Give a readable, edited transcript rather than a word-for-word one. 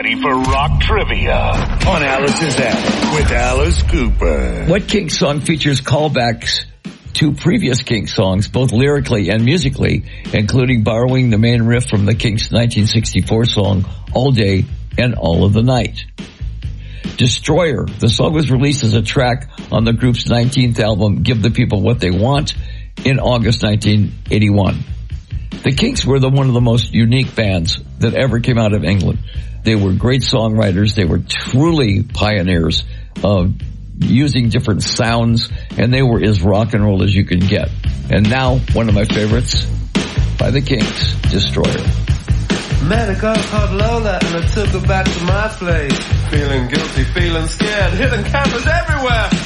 ready for rock trivia on Alice's Attic with Alice Cooper. What Kinks song features callbacks to previous Kinks songs, both lyrically and musically, including borrowing the main riff from the Kinks' 1964 song All Day and All of the Night? Destroyer. The song was released as a track on the group's 19th album, Give the People What They Want, in August 1981. The Kinks were one of the most unique bands that ever came out of England. They were great songwriters. They were truly pioneers of using different sounds, and they were as rock and roll as you could get. And now, one of my favorites by the Kinks, Destroyer. Met a girl called Lola and I took her back to my place. Feeling guilty, feeling scared, hidden cameras everywhere.